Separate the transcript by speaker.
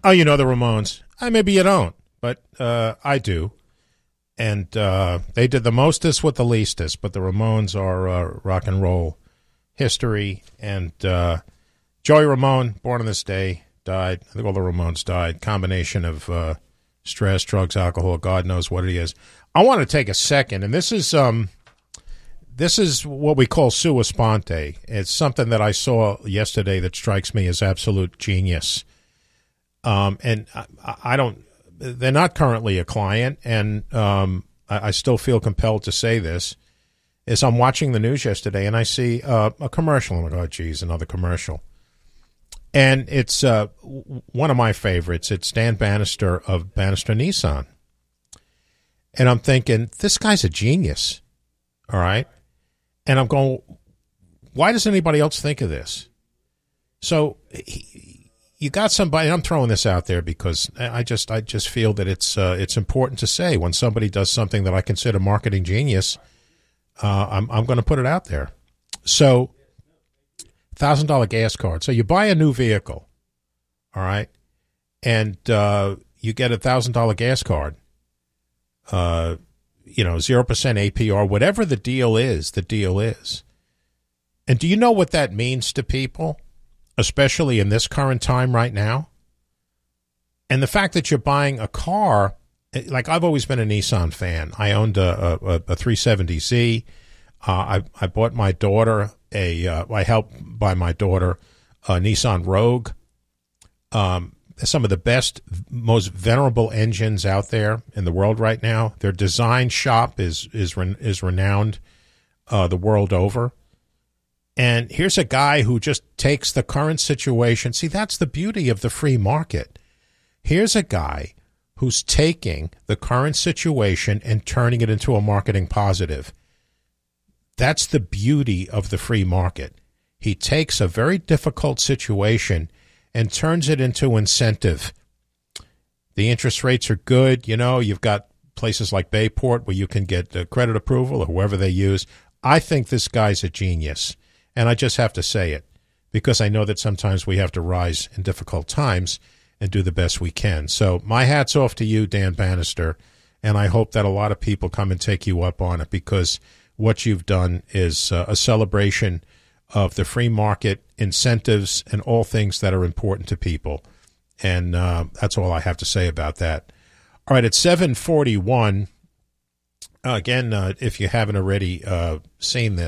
Speaker 1: Oh, you know the Ramones. Maybe you don't, but I do. And they did the mostest with the leastest, but the Ramones are rock and roll history. And Joey Ramone, born on this day, died. I think all the Ramones died. Combination of stress, drugs, alcohol, God knows what it is. I want to take a second, and this is what we call sua sponte. It's something that I saw yesterday that strikes me as absolute genius. And I don't. They're not currently a client, and I still feel compelled to say this. Is I'm watching the news yesterday, and I see a commercial. I'm like, oh, geez, another commercial. And it's one of my favorites. It's Dan Bannister of Bannister Nissan. And I'm thinking, this guy's a genius, all right? And I'm going, why does anybody else think of this? So you got somebody. I'm throwing this out there because I just feel that it's important to say when somebody does something that I consider marketing genius. I'm going to put it out there. So, $1,000 gas card. So you buy a new vehicle, all right, and you get a $1,000 gas card. 0% APR, whatever the deal is, the deal is. And do you know what that means to people, especially in this current time right now? And the fact that you're buying a car, like I've always been a Nissan fan. I owned a 370Z. I bought my daughter I helped buy my daughter a Nissan Rogue. Some of the best, most venerable engines out there in the world right now. Their design shop is renowned the world over. And here's a guy who just takes the current situation. See, that's the beauty of the free market. Here's a guy who's taking the current situation and turning it into a marketing positive. That's the beauty of the free market. He takes a very difficult situation and turns it into incentive. The interest rates are good. You've got places like Bayport where you can get credit approval or whoever they use. I think this guy's a genius. And I just have to say it because I know that sometimes we have to rise in difficult times and do the best we can. So my hat's off to you, Dan Bannister, and I hope that a lot of people come and take you up on it because what you've done is a celebration of the free market, incentives, and all things that are important to people. And that's all I have to say about that. All right, it's 7:41. Again, if you haven't already seen this,